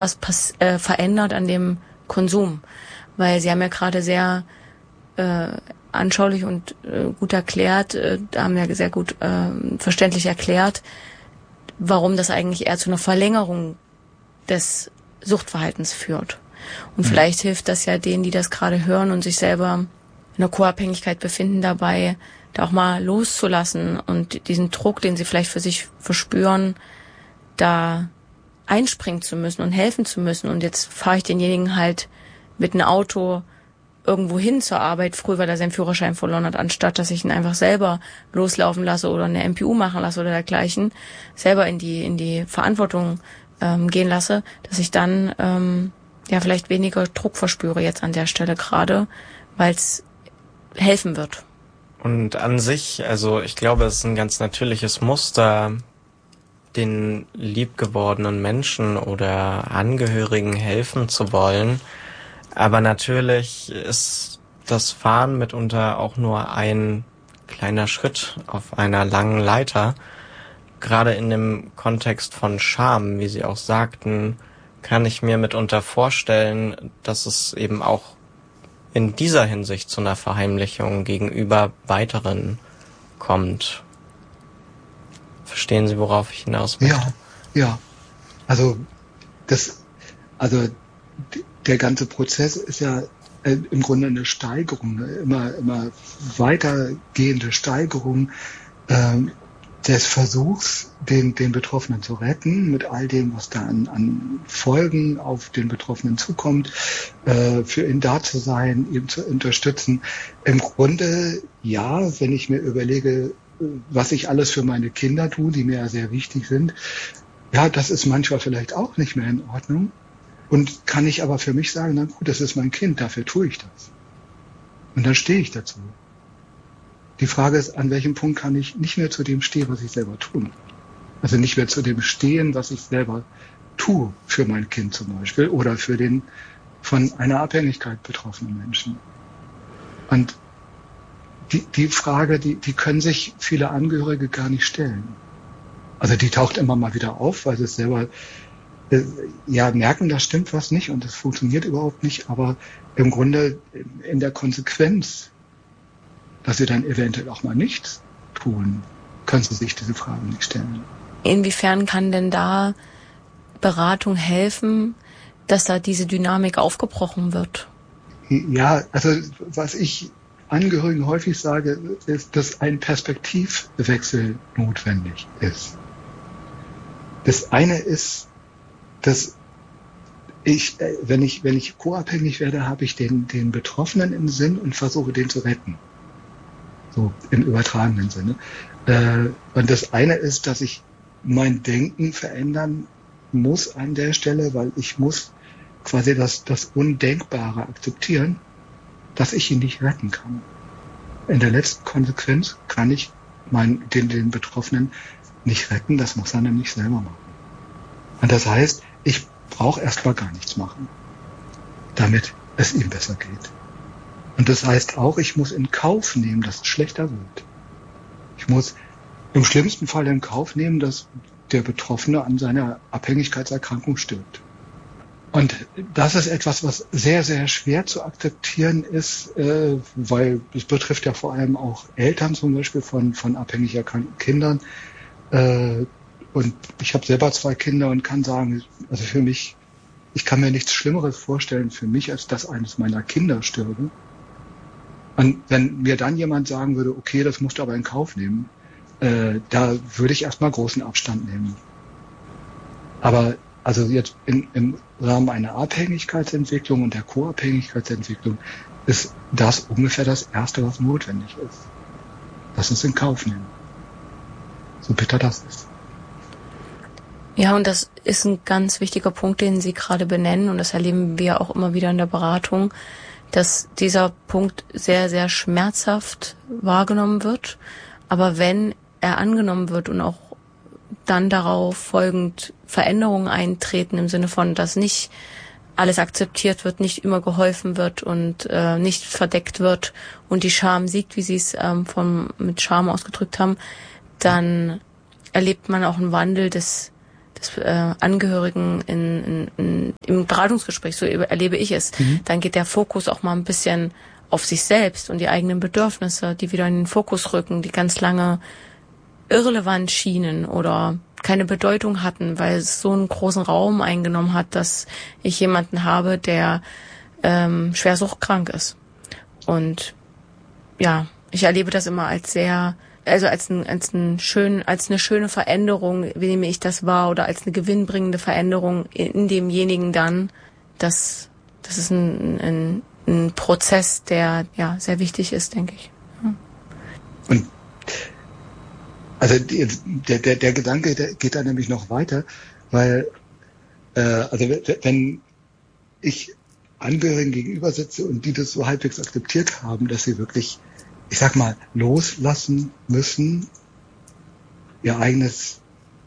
verändert an dem Konsum. Weil Sie haben ja gerade sehr anschaulich und gut erklärt, haben ja sehr gut verständlich erklärt, warum das eigentlich eher zu einer Verlängerung des Suchtverhaltens führt. Und vielleicht hilft das ja denen, die das gerade hören und sich selber in einer Co-Abhängigkeit befinden, dabei da auch mal loszulassen und diesen Druck, den sie vielleicht für sich verspüren, da einspringen zu müssen und helfen zu müssen. Und jetzt fahre ich denjenigen halt mit einem Auto irgendwo hin zur Arbeit, früh, weil er seinen Führerschein verloren hat, anstatt dass ich ihn einfach selber loslaufen lasse oder eine MPU machen lasse oder dergleichen, selber in die Verantwortung gehen lasse, dass ich dann vielleicht weniger Druck verspüre jetzt an der Stelle gerade, weil es helfen wird. Und an sich, also ich glaube, es ist ein ganz natürliches Muster, den liebgewordenen Menschen oder Angehörigen helfen zu wollen. Aber natürlich ist das Fahren mitunter auch nur ein kleiner Schritt auf einer langen Leiter. Gerade in dem Kontext von Scham, wie Sie auch sagten, kann ich mir mitunter vorstellen, dass es eben auch in dieser Hinsicht zu einer Verheimlichung gegenüber weiteren kommt. Verstehen Sie, worauf ich hinaus möchte? Ja. Also der ganze Prozess ist ja im Grunde eine Steigerung, immer weitergehende Steigerung des Versuchs, den Betroffenen zu retten, mit all dem, was da an Folgen auf den Betroffenen zukommt, für ihn da zu sein, ihm zu unterstützen. Im Grunde, ja, wenn ich mir überlege, was ich alles für meine Kinder tue, die mir ja sehr wichtig sind, ja, das ist manchmal vielleicht auch nicht mehr in Ordnung. Und kann ich aber für mich sagen, na gut, das ist mein Kind, dafür tue ich das. Und dann stehe ich dazu. Die Frage ist, an welchem Punkt kann ich nicht mehr zu dem stehen, was ich selber tue. Also nicht mehr zu dem stehen, was ich selber tue für mein Kind zum Beispiel oder für den von einer Abhängigkeit betroffenen Menschen. Und die Frage, die können sich viele Angehörige gar nicht stellen. Also die taucht immer mal wieder auf, weil sie es selber merken, da stimmt was nicht und das funktioniert überhaupt nicht, aber im Grunde in der Konsequenz, dass sie dann eventuell auch mal nichts tun, können sie sich diese Fragen nicht stellen. Inwiefern kann denn da Beratung helfen, dass da diese Dynamik aufgebrochen wird? Ja, also was ich Angehörigen häufig sage, ist, dass ein Perspektivwechsel notwendig ist. Das eine ist, dass wenn ich co-abhängig werde, habe ich den Betroffenen im Sinn und versuche, den zu retten. So im übertragenen Sinne. Und das eine ist, dass ich mein Denken verändern muss an der Stelle, weil ich muss quasi das Undenkbare akzeptieren, dass ich ihn nicht retten kann. In der letzten Konsequenz kann ich den Betroffenen nicht retten, das muss er nämlich selber machen. Und das heißt, ich brauche erstmal gar nichts machen, damit es ihm besser geht. Und das heißt auch, ich muss in Kauf nehmen, dass es schlechter wird. Ich muss im schlimmsten Fall in Kauf nehmen, dass der Betroffene an seiner Abhängigkeitserkrankung stirbt. Und das ist etwas, was sehr, sehr schwer zu akzeptieren ist, weil es betrifft ja vor allem auch Eltern zum Beispiel von abhängig erkrankten Kindern. Und ich habe selber 2 Kinder und kann sagen, also für mich, ich kann mir nichts Schlimmeres vorstellen für mich, als dass eines meiner Kinder stürbe. Und wenn mir dann jemand sagen würde, okay, das musst du aber in Kauf nehmen, da würde ich erstmal großen Abstand nehmen. Aber also jetzt im Rahmen einer Abhängigkeitsentwicklung und der Co-Abhängigkeitsentwicklung ist das ungefähr das Erste, was notwendig ist. Das ist in Kauf nehmen. So bitter das ist. Ja, und das ist ein ganz wichtiger Punkt, den Sie gerade benennen, und das erleben wir auch immer wieder in der Beratung, dass dieser Punkt sehr, sehr schmerzhaft wahrgenommen wird. Aber wenn er angenommen wird und auch dann darauf folgend Veränderungen eintreten, im Sinne von, dass nicht alles akzeptiert wird, nicht immer geholfen wird und nicht verdeckt wird und die Scham siegt, wie Sie es mit Scham ausgedrückt haben, dann erlebt man auch einen Wandel des des Angehörigen im Beratungsgespräch, so erlebe ich es, dann geht der Fokus auch mal ein bisschen auf sich selbst und die eigenen Bedürfnisse, die wieder in den Fokus rücken, die ganz lange irrelevant schienen oder keine Bedeutung hatten, weil es so einen großen Raum eingenommen hat, dass ich jemanden habe, der schwer suchtkrank ist. Und ja, ich erlebe das immer als als eine schöne Veränderung, wie nehme ich das wahr, oder als eine gewinnbringende Veränderung in demjenigen dann. Das ist ein Prozess, der ja sehr wichtig ist, denke ich. Ja. Und also der Gedanke, der geht da nämlich noch weiter, weil also wenn ich Angehörigen gegenüber sitze und die das so halbwegs akzeptiert haben, dass sie wirklich, ich sag mal, loslassen müssen, ihr eigenes,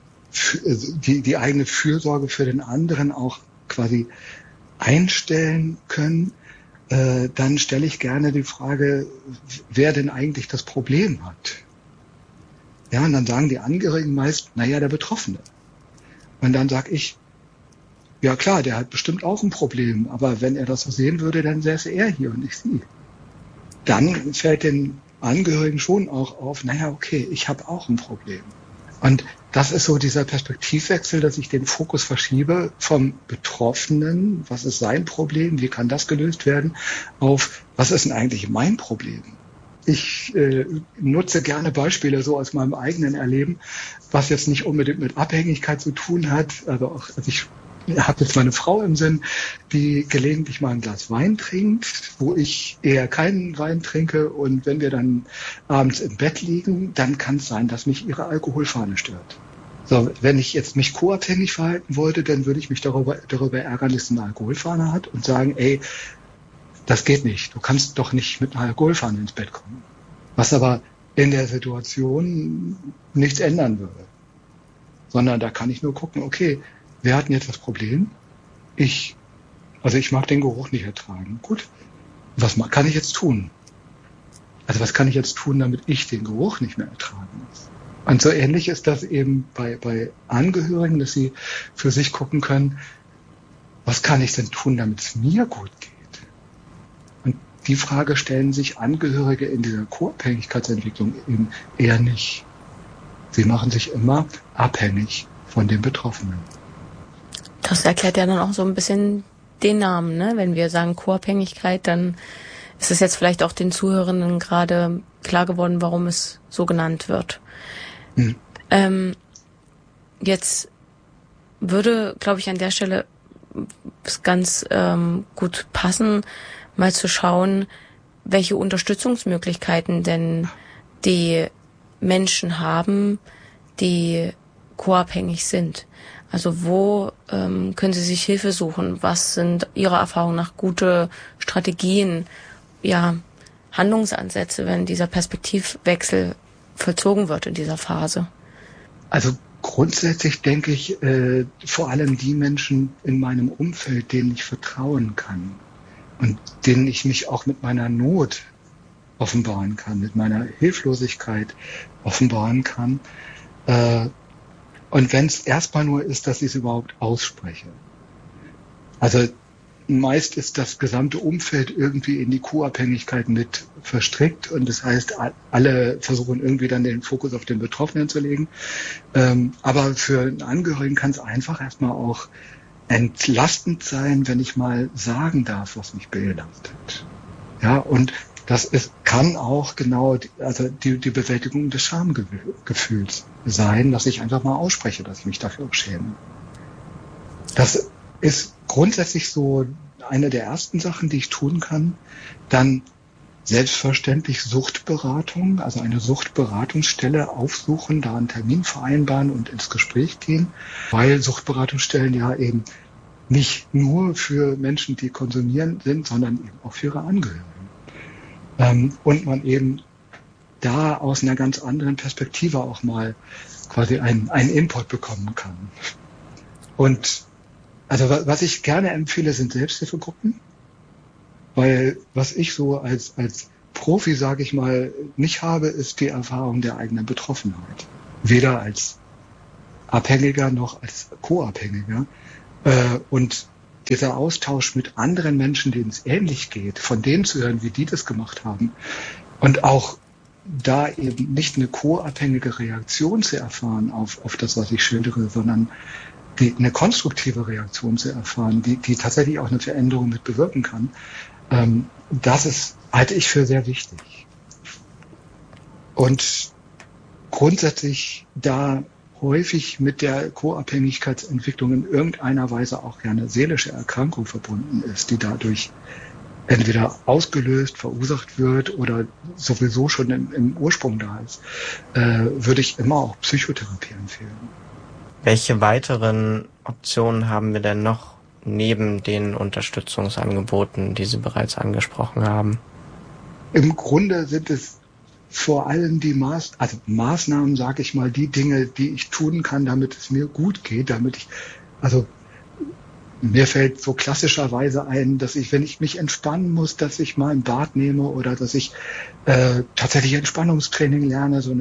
die eigene Fürsorge für den anderen auch quasi einstellen können, dann stelle ich gerne die Frage, wer denn eigentlich das Problem hat. Ja, und dann sagen die Angehörigen meist, naja, der Betroffene. Und dann sage ich, ja klar, der hat bestimmt auch ein Problem, aber wenn er das so sehen würde, dann säße er hier und nicht sie. Dann fällt den Angehörigen schon auch auf, naja, okay, ich habe auch ein Problem. Und das ist so dieser Perspektivwechsel, dass ich den Fokus verschiebe vom Betroffenen, was ist sein Problem, wie kann das gelöst werden, auf, was ist denn eigentlich mein Problem? Ich nutze gerne Beispiele so aus meinem eigenen Erleben, was jetzt nicht unbedingt mit Abhängigkeit zu tun hat. Also ich habe jetzt meine Frau im Sinn, die gelegentlich mal ein Glas Wein trinkt, wo ich eher keinen Wein trinke. Und wenn wir dann abends im Bett liegen, dann kann es sein, dass mich ihre Alkoholfahne stört. So, wenn ich jetzt mich co-abhängig verhalten wollte, dann würde ich mich darüber ärgern, dass sie eine Alkoholfahne hat und sagen, ey, das geht nicht. Du kannst doch nicht mit einer Alkoholfahne ins Bett kommen. Was aber in der Situation nichts ändern würde. Sondern da kann ich nur gucken, okay, wir hatten jetzt das Problem. Ich mag den Geruch nicht ertragen. Gut, was kann ich jetzt tun? Also was kann ich jetzt tun, damit ich den Geruch nicht mehr ertragen muss? Und so ähnlich ist das eben bei Angehörigen, dass sie für sich gucken können, was kann ich denn tun, damit es mir gut geht? Und die Frage stellen sich Angehörige in dieser Co-Abhängigkeitsentwicklung eben eher nicht. Sie machen sich immer abhängig von den Betroffenen. Das erklärt ja dann auch so ein bisschen den Namen, ne? Wenn wir sagen Co-Abhängigkeit, dann ist es jetzt vielleicht auch den Zuhörenden gerade klar geworden, warum es so genannt wird. Jetzt würde, glaube ich, an der Stelle es ganz gut passen, mal zu schauen, welche Unterstützungsmöglichkeiten denn die Menschen haben, die co-abhängig sind. Also wo können sie sich Hilfe suchen? Was sind Ihrer Erfahrung nach gute Strategien, ja, Handlungsansätze, wenn dieser Perspektivwechsel vollzogen wird in dieser Phase? Also grundsätzlich denke ich, vor allem die Menschen in meinem Umfeld, denen ich vertrauen kann und denen ich mich auch mit meiner Not offenbaren kann, mit meiner Hilflosigkeit offenbaren kann. Und wenn es erstmal nur ist, dass ich es überhaupt ausspreche. Also meist ist das gesamte Umfeld irgendwie in die Co-Abhängigkeit mit verstrickt und das heißt, alle versuchen irgendwie dann den Fokus auf den Betroffenen zu legen. Aber für einen Angehörigen kann es einfach erstmal auch entlastend sein, wenn ich mal sagen darf, was mich belastet. Ja, und das kann auch genau die Bewältigung des Schamgefühls sein, dass ich einfach mal ausspreche, dass ich mich dafür auch schäme. Das ist grundsätzlich so eine der ersten Sachen, die ich tun kann. Dann selbstverständlich Suchtberatung, also eine Suchtberatungsstelle aufsuchen, da einen Termin vereinbaren und ins Gespräch gehen, weil Suchtberatungsstellen ja eben nicht nur für Menschen, die konsumieren sind, sondern eben auch für ihre Angehörigen. Und man eben da aus einer ganz anderen Perspektive auch mal quasi einen Input bekommen kann. Und also was ich gerne empfehle, sind Selbsthilfegruppen, weil was ich so als Profi, sage ich mal, nicht habe, ist die Erfahrung der eigenen Betroffenheit. Weder als Abhängiger noch als Co-Abhängiger. Und dieser Austausch mit anderen Menschen, denen es ähnlich geht, von denen zu hören, wie die das gemacht haben und auch da eben nicht eine co-abhängige Reaktion zu erfahren auf das, was ich schildere, sondern eine konstruktive Reaktion zu erfahren, die tatsächlich auch eine Veränderung mit bewirken kann, das halte ich für sehr wichtig. Und grundsätzlich da häufig mit der Co-Abhängigkeitsentwicklung in irgendeiner Weise auch gerne seelische Erkrankung verbunden ist, die dadurch entweder ausgelöst, verursacht wird oder sowieso schon im Ursprung da ist, würde ich immer auch Psychotherapie empfehlen. Welche weiteren Optionen haben wir denn noch neben den Unterstützungsangeboten, die Sie bereits angesprochen haben? Im Grunde sind es vor allem die Maßnahmen, sage ich mal, die Dinge, die ich tun kann, damit es mir gut geht, mir fällt so klassischerweise ein, dass ich, wenn ich mich entspannen muss, dass ich mal ein Bad nehme oder dass ich tatsächlich Entspannungstraining lerne, so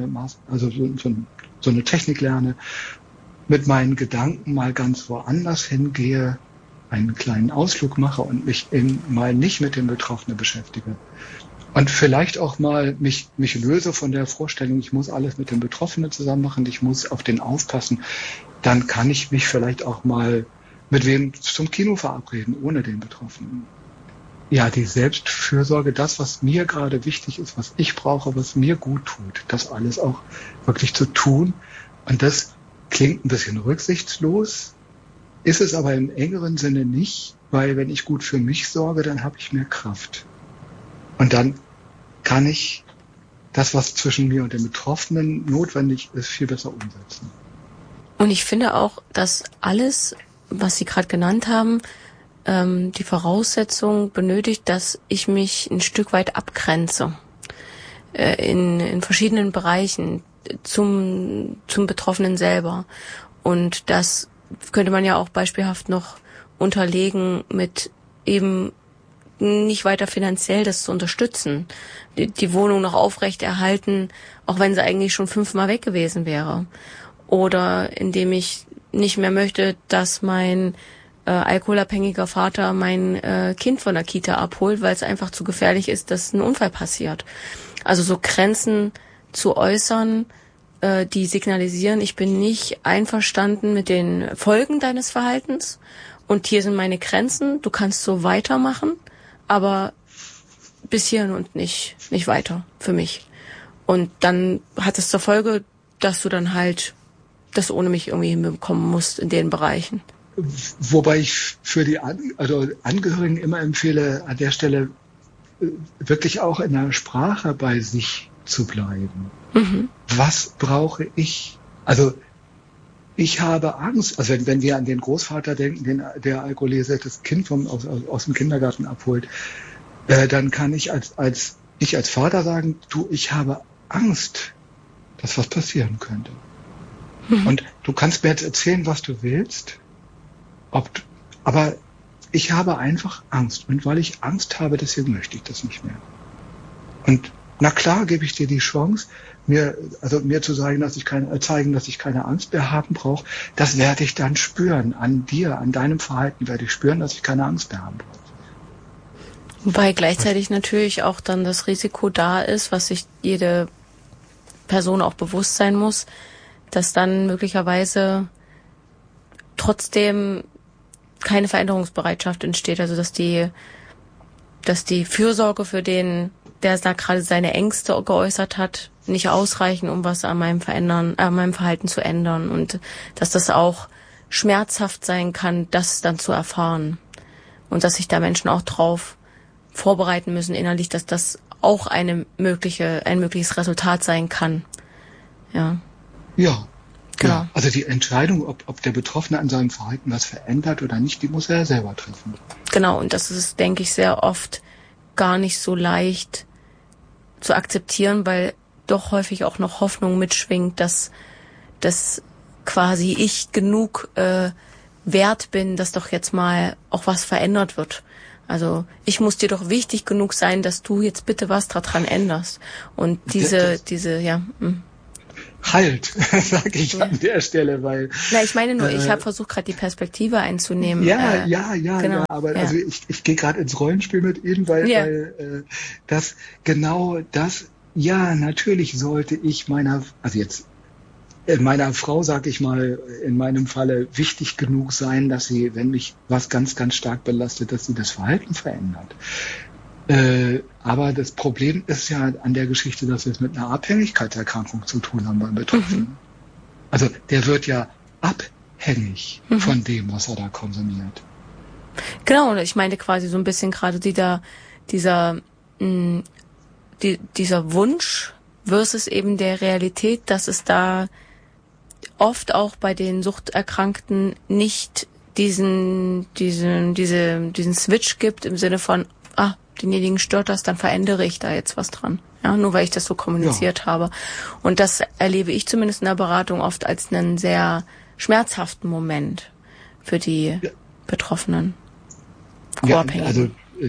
eine Technik lerne, mit meinen Gedanken mal ganz woanders hingehe, einen kleinen Ausflug mache und mich mal nicht mit dem Betroffenen beschäftige. Und vielleicht auch mal mich löse von der Vorstellung, ich muss alles mit dem Betroffenen zusammen machen, ich muss auf den aufpassen. Dann kann ich mich vielleicht auch mal mit wem zum Kino verabreden, ohne den Betroffenen. Ja, die Selbstfürsorge, das, was mir gerade wichtig ist, was ich brauche, was mir gut tut, das alles auch wirklich zu tun. Und das klingt ein bisschen rücksichtslos, ist es aber im engeren Sinne nicht, weil wenn ich gut für mich sorge, dann habe ich mehr Kraft. Und dann kann ich das, was zwischen mir und dem Betroffenen notwendig ist, viel besser umsetzen. Und ich finde auch, dass alles, was Sie gerade genannt haben, die Voraussetzung benötigt, dass ich mich ein Stück weit abgrenze in verschiedenen Bereichen zum Betroffenen selber. Und das könnte man ja auch beispielhaft noch unterlegen mit eben nicht weiter finanziell das zu unterstützen, die Wohnung noch aufrechterhalten, auch wenn sie eigentlich schon 5-mal weg gewesen wäre. Oder indem ich nicht mehr möchte, dass mein alkoholabhängiger Vater mein Kind von der Kita abholt, weil es einfach zu gefährlich ist, dass ein Unfall passiert. Also so Grenzen zu äußern, die signalisieren, ich bin nicht einverstanden mit den Folgen deines Verhaltens und hier sind meine Grenzen, du kannst so weitermachen, aber bis hierhin und nicht weiter für mich. Und dann hat es zur Folge, dass du dann halt das ohne mich irgendwie hinbekommen musst in den Bereichen. Wobei ich für die Angehörigen immer empfehle, an der Stelle wirklich auch in der Sprache bei sich zu bleiben. Mhm. Was brauche ich? Also ich habe Angst, also wenn wir an den Großvater denken, der alkoholisiertes Kind aus dem Kindergarten abholt, dann kann ich als Vater sagen, ich habe Angst, dass was passieren könnte. Mhm. Und du kannst mir jetzt erzählen, was du willst, aber ich habe einfach Angst. Und weil ich Angst habe, deswegen möchte ich das nicht mehr. Und na klar gebe ich dir die Chance, mir zu sagen, dass ich keine Angst mehr haben brauche. Das werde ich dann spüren. An dir, an deinem Verhalten werde ich spüren, dass ich keine Angst mehr haben brauche. Wobei gleichzeitig natürlich auch dann das Risiko da ist, was sich jede Person auch bewusst sein muss, dass dann möglicherweise trotzdem keine Veränderungsbereitschaft entsteht. Also dass die Fürsorge für den, der da gerade seine Ängste geäußert hat, nicht ausreichen, um was an meinem Verhalten zu ändern. Und dass das auch schmerzhaft sein kann, das dann zu erfahren. Und dass sich da Menschen auch drauf vorbereiten müssen innerlich, dass das auch ein mögliches Resultat sein kann. Ja. Ja. Genau. Ja, also die Entscheidung, ob der Betroffene an seinem Verhalten was verändert oder nicht, die muss er selber treffen. Genau, und das ist, denke ich, sehr oft gar nicht so leicht zu akzeptieren, weil doch häufig auch noch Hoffnung mitschwingt, dass quasi ich genug wert bin, dass doch jetzt mal auch was verändert wird. Also ich muss dir doch wichtig genug sein, dass du jetzt bitte was daran änderst. Und halt, sage ich an der Stelle, weil... Na, ich meine nur, ich habe versucht, gerade die Perspektive einzunehmen. Ja, aber also ich gehe gerade ins Rollenspiel mit Ihnen, weil das genau das, ja, natürlich sollte ich meiner Frau, sag ich mal, in meinem Falle wichtig genug sein, dass sie, wenn mich was ganz, ganz stark belastet, dass sie das Verhalten verändert. Aber das Problem ist ja an der Geschichte, dass wir es mit einer Abhängigkeitserkrankung zu tun haben beim Betroffenen. Also der wird ja abhängig von dem, was er da konsumiert. Genau, und ich meine quasi so ein bisschen gerade dieser Wunsch versus eben der Realität, dass es da oft auch bei den Suchterkrankten nicht diesen Switch gibt im Sinne von, denjenigen stört das, dann verändere ich da jetzt was dran. Ja, nur weil ich das so kommuniziert habe. Und das erlebe ich zumindest in der Beratung oft als einen sehr schmerzhaften Moment für die Betroffenen. Also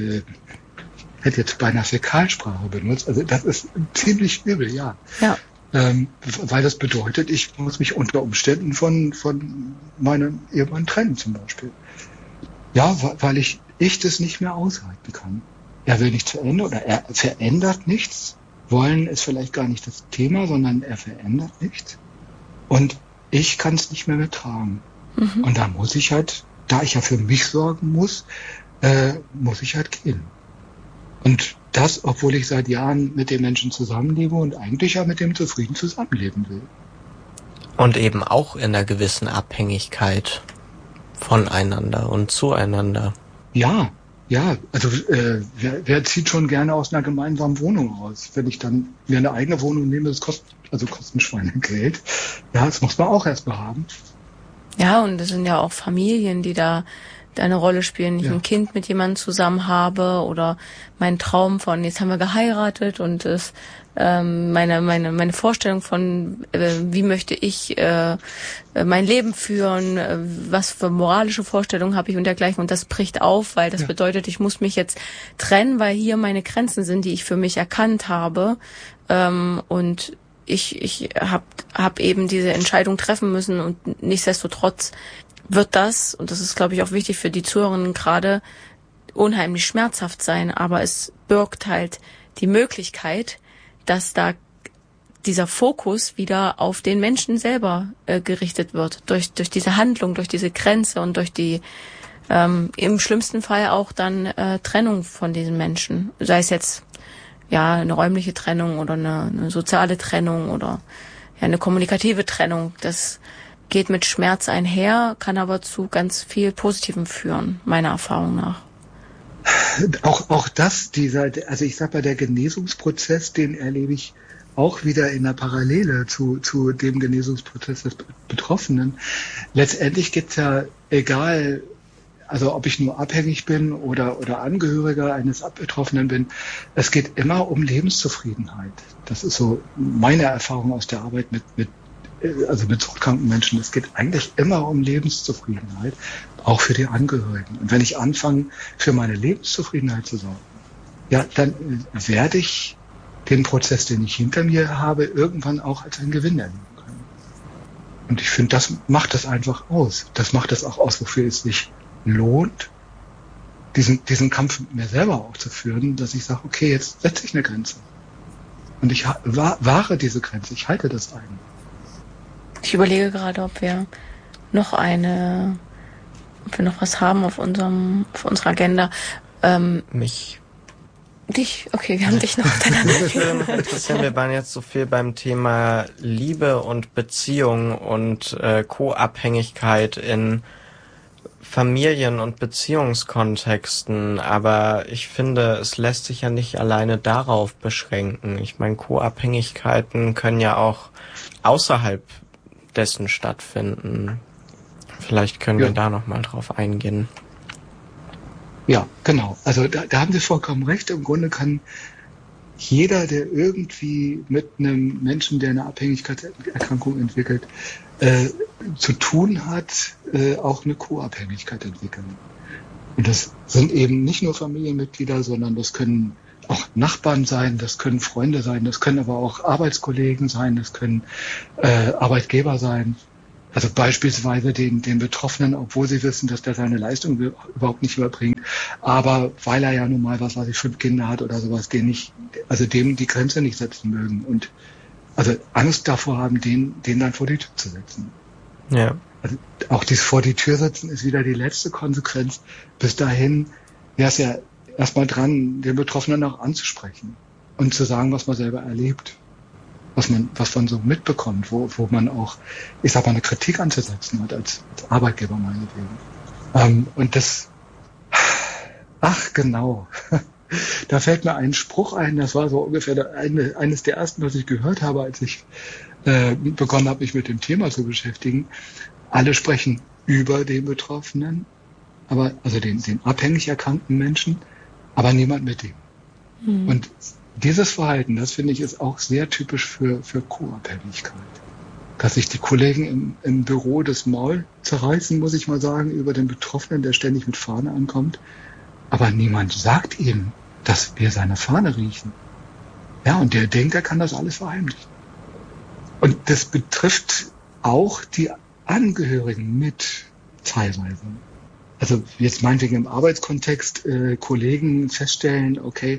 hätte jetzt beinahe Fäkalsprache benutzt. Also das ist ziemlich übel, ja. Weil das bedeutet, ich muss mich unter Umständen von meinem Ehemann trennen zum Beispiel. Ja, weil ich das nicht mehr aushalten kann. Er will nichts verändern oder er verändert nichts. Wollen ist vielleicht gar nicht das Thema, sondern er verändert nichts. Und ich kann es nicht mehr mittragen. Und da muss ich halt, da ich ja für mich sorgen muss ich halt gehen. Und das, obwohl ich seit Jahren mit dem Menschen zusammenlebe und eigentlich ja mit dem zufrieden zusammenleben will. Und eben auch in einer gewissen Abhängigkeit voneinander und zueinander. Ja, also wer zieht schon gerne aus einer gemeinsamen Wohnung aus? Wenn ich dann mir eine eigene Wohnung nehme, das kostet Schweinegeld. Ja, das muss man auch erstmal haben. Ja, und das sind ja auch Familien, die da eine Rolle spielen. Ich ein Kind mit jemandem zusammen habe oder mein Traum von, jetzt haben wir geheiratet und es meine Vorstellung von, wie möchte ich mein Leben führen, was für moralische Vorstellungen habe ich und dergleichen. Und das bricht auf, weil das bedeutet, ich muss mich jetzt trennen, weil hier meine Grenzen sind, die ich für mich erkannt habe. Und ich hab eben diese Entscheidung treffen müssen und nichtsdestotrotz wird das, und das ist, glaube ich, auch wichtig für die Zuhörerinnen gerade, unheimlich schmerzhaft sein, aber es birgt halt die Möglichkeit, dass da dieser Fokus wieder auf den Menschen selber gerichtet wird, durch diese Handlung, durch diese Grenze und durch die im schlimmsten Fall auch dann Trennung von diesen Menschen, sei es jetzt eine räumliche Trennung oder eine soziale Trennung oder eine kommunikative Trennung. Das geht mit Schmerz einher, kann aber zu ganz viel Positivem führen, meiner Erfahrung nach. Auch das, also ich sag mal, der Genesungsprozess, den erlebe ich auch wieder in der Parallele zu dem Genesungsprozess des Betroffenen. Letztendlich geht's ja egal, also ob ich nur abhängig bin oder Angehöriger eines Betroffenen bin, es geht immer um Lebenszufriedenheit. Das ist so meine Erfahrung aus der Arbeit mit suchtkranken Menschen. Es geht eigentlich immer um Lebenszufriedenheit, auch für die Angehörigen. Und wenn ich anfange, für meine Lebenszufriedenheit zu sorgen, dann werde ich den Prozess, den ich hinter mir habe, irgendwann auch als einen Gewinn erleben können. Und ich finde, das macht das einfach aus. Das macht das auch aus, wofür es sich lohnt, diesen Kampf mit mir selber auch zu führen, dass ich sage, okay, jetzt setze ich eine Grenze. Und ich wahre diese Grenze, ich halte das ein. Ich überlege gerade, ob wir noch was haben auf unserer Agenda. Mich. Dich? Okay, wir haben dich noch auf deiner Agenda. Wir waren jetzt so viel beim Thema Liebe und Beziehung und Co-Abhängigkeit in Familien- und Beziehungskontexten, aber ich finde, es lässt sich ja nicht alleine darauf beschränken. Ich meine, Co-Abhängigkeiten können ja auch außerhalb dessen stattfinden. Vielleicht können wir da nochmal drauf eingehen. Ja, genau. Also da haben Sie vollkommen recht. Im Grunde kann jeder, der irgendwie mit einem Menschen, der eine Abhängigkeitserkrankung entwickelt, zu tun hat, auch eine Co-Abhängigkeit entwickeln. Und das sind eben nicht nur Familienmitglieder, sondern das können auch Nachbarn sein, das können Freunde sein, das können aber auch Arbeitskollegen sein, das können Arbeitgeber sein. Also beispielsweise den Betroffenen, obwohl sie wissen, dass der seine Leistung überhaupt nicht überbringt, aber weil er ja nun mal, 5 Kinder hat oder sowas, dem die Grenze nicht setzen mögen und also Angst davor haben, den dann vor die Tür zu setzen. Ja. Also auch dieses vor die Tür setzen ist wieder die letzte Konsequenz. Bis dahin wäre es ja erstmal dran, den Betroffenen auch anzusprechen und zu sagen, was man selber erlebt, was man so mitbekommt, wo man auch, ich sag mal, eine Kritik anzusetzen hat als Arbeitgeber meinetwegen. Und das, ach genau, da fällt mir ein Spruch ein, das war so ungefähr eines der ersten, was ich gehört habe, als ich begonnen habe, mich mit dem Thema zu beschäftigen. Alle sprechen über den Betroffenen, aber also den abhängig erkrankten Menschen, aber niemand mit ihm. Mhm. Und dieses Verhalten, das finde ich, ist auch sehr typisch für Co-Abhängigkeit. Dass sich die Kollegen im Büro das Maul zerreißen, muss ich mal sagen, über den Betroffenen, der ständig mit Fahne ankommt. Aber niemand sagt ihm, dass wir seine Fahne riechen. Ja, und der denkt, er kann das alles verheimlichen. Und das betrifft auch die Angehörigen mit teilweise. Also jetzt meinetwegen im Arbeitskontext Kollegen feststellen, okay,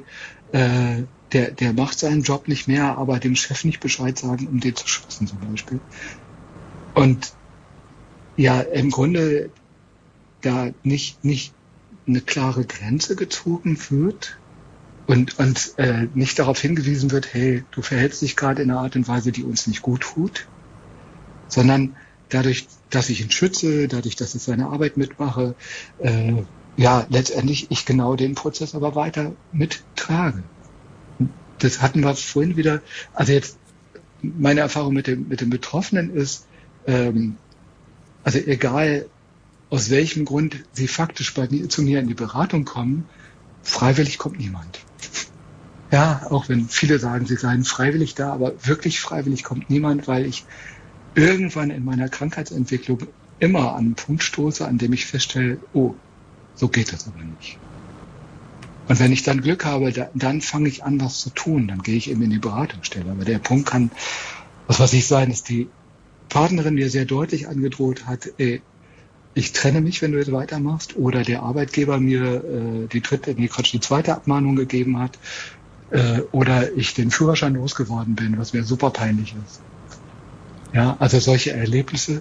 der macht seinen Job nicht mehr, aber dem Chef nicht Bescheid sagen, um den zu schützen zum Beispiel. Und ja, im Grunde da nicht eine klare Grenze gezogen wird und nicht darauf hingewiesen wird, hey, du verhältst dich gerade in einer Art und Weise, die uns nicht gut tut, sondern dadurch, dass ich ihn schütze, dadurch, dass ich seine Arbeit mitmache, letztendlich ich genau den Prozess aber weiter mittrage. Das hatten wir vorhin wieder, also jetzt meine Erfahrung mit dem Betroffenen ist, also egal aus welchem Grund sie faktisch zu mir in die Beratung kommen, freiwillig kommt niemand. Ja, auch wenn viele sagen, sie seien freiwillig da, aber wirklich freiwillig kommt niemand, weil ich irgendwann in meiner Krankheitsentwicklung immer an einen Punkt stoße, an dem ich feststelle, oh, so geht das aber nicht. Und wenn ich dann Glück habe, dann fange ich an, was zu tun. Dann gehe ich eben in die Beratungsstelle. Aber der Punkt kann, was weiß ich sein, dass die Partnerin mir sehr deutlich angedroht hat, ich trenne mich, wenn du jetzt weitermachst. Oder der Arbeitgeber mir die zweite Abmahnung gegeben hat. Oder ich den Führerschein losgeworden bin, was mir super peinlich ist. Ja, also solche Erlebnisse,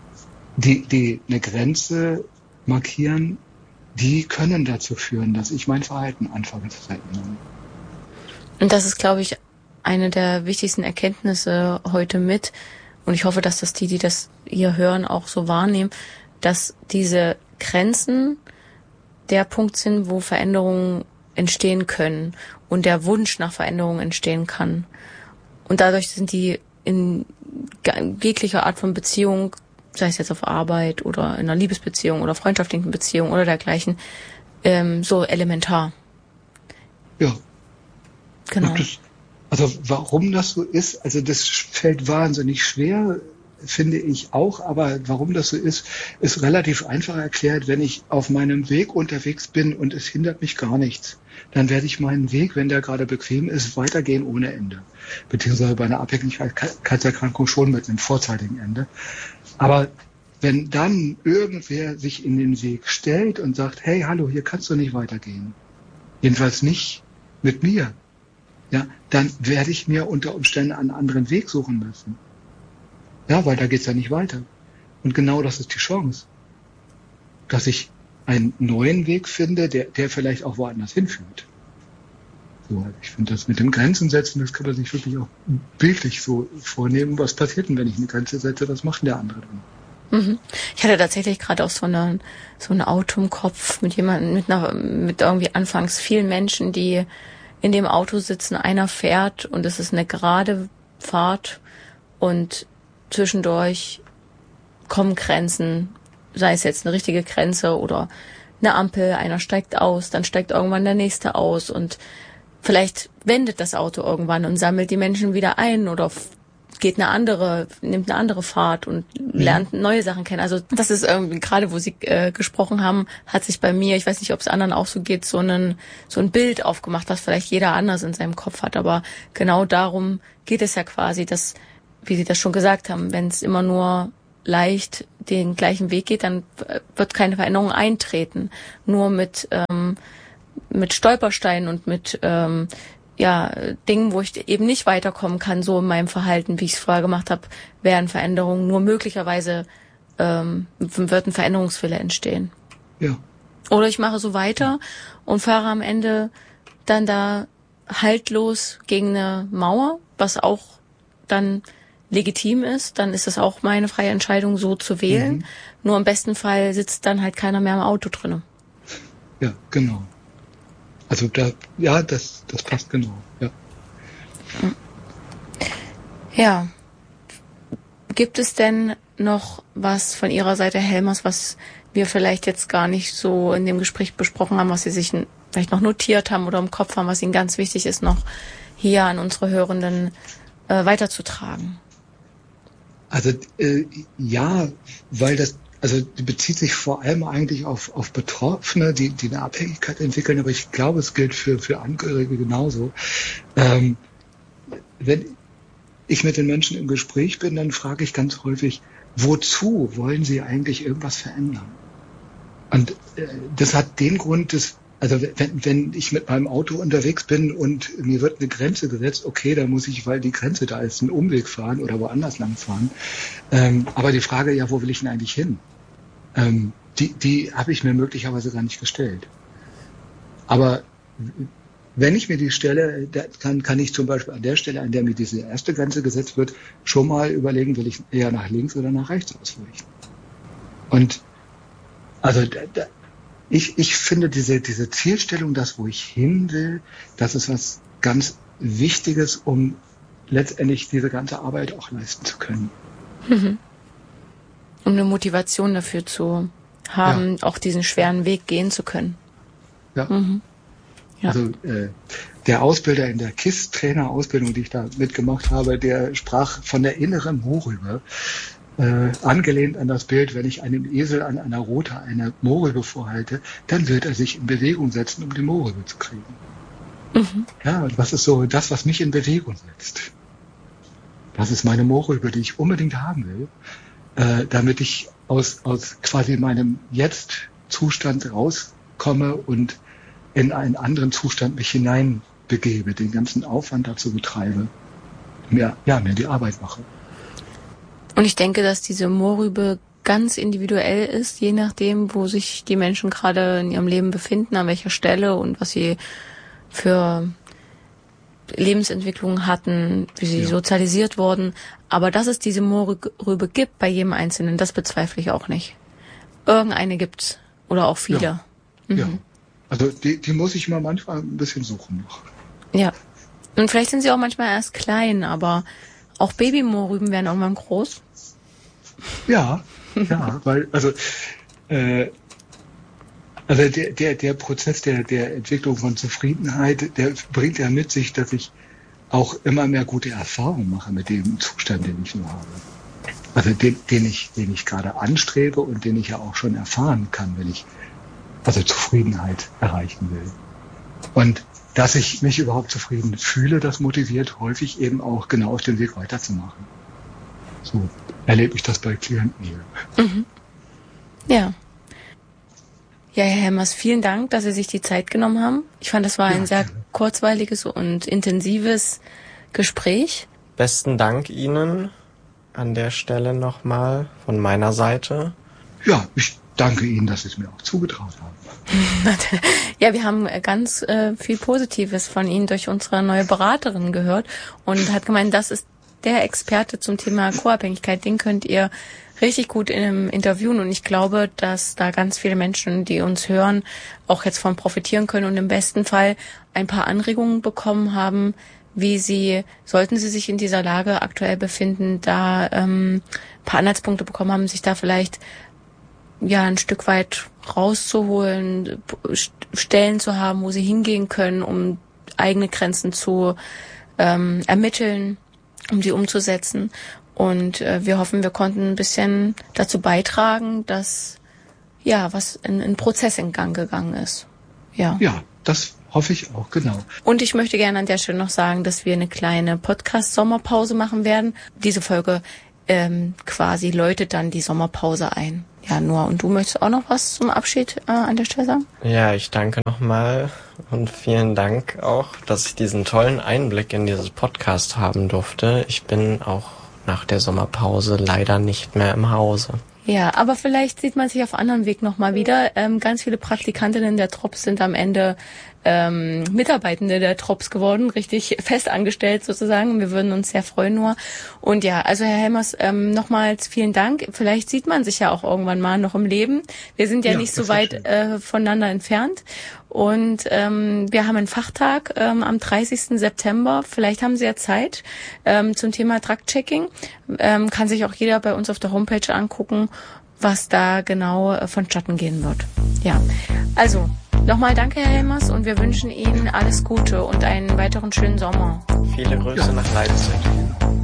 die eine Grenze markieren, die können dazu führen, dass ich mein Verhalten anfange zu verändern. Und das ist, glaube ich, eine der wichtigsten Erkenntnisse heute mit. Und ich hoffe, dass die das hier hören, auch so wahrnehmen, dass diese Grenzen der Punkt sind, wo Veränderungen entstehen können und der Wunsch nach Veränderungen entstehen kann. Und dadurch sind die in jeglicher Art von Beziehung, sei es jetzt auf Arbeit oder in einer Liebesbeziehung oder freundschaftlichen Beziehung oder dergleichen, so elementar. Ja. Genau. Also warum das so ist, also das fällt wahnsinnig schwer, finde ich auch, aber warum das so ist relativ einfach erklärt. Wenn ich auf meinem Weg unterwegs bin und es hindert mich gar nichts, dann werde ich meinen Weg, wenn der gerade bequem ist, weitergehen ohne Ende. Beziehungsweise bei einer Abhängigkeitserkrankung schon mit einem vorzeitigen Ende. Aber wenn dann irgendwer sich in den Weg stellt und sagt, hey, hallo, hier kannst du nicht weitergehen, jedenfalls nicht mit mir, ja, dann werde ich mir unter Umständen einen anderen Weg suchen müssen. Ja, weil da geht's ja nicht weiter. Und genau das ist die Chance, dass ich einen neuen Weg finde, der vielleicht auch woanders hinführt. So, ich finde das mit dem Grenzen setzen, das kann man sich wirklich auch bildlich so vornehmen. Was passiert denn, wenn ich eine Grenze setze? Was macht denn der andere dann? Mhm. Ich hatte tatsächlich gerade auch so ein Auto im Kopf mit jemandem, mit irgendwie anfangs vielen Menschen, die in dem Auto sitzen. Einer fährt und es ist eine gerade Fahrt und zwischendurch kommen Grenzen, sei es jetzt eine richtige Grenze oder eine Ampel, einer steigt aus, dann steigt irgendwann der nächste aus und vielleicht wendet das Auto irgendwann und sammelt die Menschen wieder ein oder nimmt eine andere Fahrt und lernt neue Sachen kennen. Also das ist irgendwie, gerade wo Sie gesprochen haben, hat sich bei mir, ich weiß nicht, ob es anderen auch so geht, so ein Bild aufgemacht, was vielleicht jeder anders in seinem Kopf hat. Aber genau darum geht es ja quasi, dass, wie Sie das schon gesagt haben, wenn es immer nur leicht den gleichen Weg geht, dann wird keine Veränderung eintreten. Nur mit Stolpersteinen und mit Dingen, wo ich eben nicht weiterkommen kann, so in meinem Verhalten, wie ich es vorher gemacht habe, werden Veränderungen. Nur möglicherweise wird ein Veränderungswille entstehen. Ja. Oder ich mache so weiter und fahre am Ende dann da haltlos gegen eine Mauer, was auch dann legitim ist. Dann ist es auch meine freie Entscheidung, so zu wählen. Nur im besten Fall sitzt dann halt keiner mehr im Auto drinne. Ja, genau. Also das passt genau, ja. Ja. Gibt es denn noch was von Ihrer Seite, Herr Helmers, was wir vielleicht jetzt gar nicht so in dem Gespräch besprochen haben, was Sie sich vielleicht noch notiert haben oder im Kopf haben, was Ihnen ganz wichtig ist, noch hier an unsere Hörenden weiterzutragen? Also ja, weil die bezieht sich vor allem eigentlich auf Betroffene, die eine Abhängigkeit entwickeln, aber ich glaube, es gilt für Angehörige genauso. Wenn ich mit den Menschen im Gespräch bin, dann frage ich ganz häufig, wozu wollen sie eigentlich irgendwas verändern? Und das hat den Grund, also wenn ich mit meinem Auto unterwegs bin und mir wird eine Grenze gesetzt, okay, dann muss ich, weil die Grenze da ist, einen Umweg fahren oder woanders lang fahren. Aber die Frage, ja, wo will ich denn eigentlich hin? Die habe ich mir möglicherweise gar nicht gestellt. Aber wenn ich mir die stelle, kann ich zum Beispiel an der Stelle, an der mir diese erste Grenze gesetzt wird, schon mal überlegen, will ich eher nach links oder nach rechts ausweichen. Und also ich finde diese Zielstellung, das, wo ich hin will, das ist was ganz Wichtiges, um letztendlich diese ganze Arbeit auch leisten zu können. Um eine Motivation dafür zu haben, auch diesen schweren Weg gehen zu können. Ja. Ja. Also der Ausbilder in der KISS-Trainer-Ausbildung, die ich da mitgemacht habe, der sprach von der inneren Mohrrübe. Angelehnt an das Bild, wenn ich einem Esel an einer Rute eine Mohrrübe vorhalte, dann wird er sich in Bewegung setzen, um die Mohrrübe zu kriegen. Ja, und was ist so das, was mich in Bewegung setzt? Das ist meine Mohrrübe, die ich unbedingt haben will, damit ich aus quasi meinem Jetzt-Zustand rauskomme und in einen anderen Zustand mich hineinbegebe, den ganzen Aufwand dazu betreibe, mir die Arbeit mache. Und ich denke, dass diese Mohrrübe ganz individuell ist, je nachdem, wo sich die Menschen gerade in ihrem Leben befinden, an welcher Stelle und was sie für Lebensentwicklungen hatten, wie sie sozialisiert wurden. Aber dass es diese Mohrrübe gibt bei jedem Einzelnen, das bezweifle ich auch nicht. Irgendeine gibt's. Oder auch viele. Ja. Also die muss ich mal manchmal ein bisschen suchen noch. Ja. Und vielleicht sind sie auch manchmal erst klein, aber auch Babymohrrüben werden irgendwann groß. Ja, weil der Prozess der Entwicklung von Zufriedenheit, der bringt ja mit sich, dass ich auch immer mehr gute Erfahrungen mache mit dem Zustand, den ich nur habe. Also den ich gerade anstrebe und den ich ja auch schon erfahren kann, wenn ich Zufriedenheit erreichen will. Und dass ich mich überhaupt zufrieden fühle, das motiviert häufig eben auch genau auf den Weg weiterzumachen. So erlebe ich das bei Klienten hier. Ja. Ja, Herr Helmers, vielen Dank, dass Sie sich die Zeit genommen haben. Ich fand, das war ein sehr kurzweiliges und intensives Gespräch. Besten Dank Ihnen an der Stelle nochmal von meiner Seite. Ja, ich danke Ihnen, dass Sie es mir auch zugetraut haben. Ja, wir haben ganz viel Positives von Ihnen durch unsere neue Beraterin gehört und hat gemeint, das ist der Experte zum Thema Co-Abhängigkeit, den könnt ihr richtig gut interviewen und ich glaube, dass da ganz viele Menschen, die uns hören, auch jetzt von profitieren können und im besten Fall ein paar Anregungen bekommen haben, wie sie, sollten sie sich in dieser Lage aktuell befinden, da ein paar Anhaltspunkte bekommen haben, sich da vielleicht ein Stück weit rauszuholen, Stellen zu haben, wo sie hingehen können, um eigene Grenzen zu ermitteln um die umzusetzen. Und wir hoffen, wir konnten ein bisschen dazu beitragen, dass was ein Prozess in Gang gegangen ist. Ja, das hoffe ich auch, genau. Und ich möchte gerne an der Stelle noch sagen, dass wir eine kleine Podcast-Sommerpause machen werden. Diese Folge quasi läutet dann die Sommerpause ein. Ja, Noah, und du möchtest auch noch was zum Abschied an der Stelle sagen? Ja, ich danke nochmal und vielen Dank auch, dass ich diesen tollen Einblick in dieses Podcast haben durfte. Ich bin auch nach der Sommerpause leider nicht mehr im Hause. Ja, aber vielleicht sieht man sich auf anderem Weg nochmal wieder. Ganz viele Praktikantinnen der Trops sind am Ende Mitarbeitende der Trops geworden, richtig fest angestellt sozusagen. Wir würden uns sehr freuen nur. Und ja, also Herr Helmers, nochmals vielen Dank. Vielleicht sieht man sich ja auch irgendwann mal noch im Leben. Wir sind ja nicht so weit voneinander entfernt. Und wir haben einen Fachtag am 30. September. Vielleicht haben Sie ja Zeit zum Thema Drug-Checking. Kann sich auch jeder bei uns auf der Homepage angucken, was da genau vonstatten gehen wird. Ja, also nochmal danke, Herr Helmers, und wir wünschen Ihnen alles Gute und einen weiteren schönen Sommer. Viele Grüße nach Leipzig.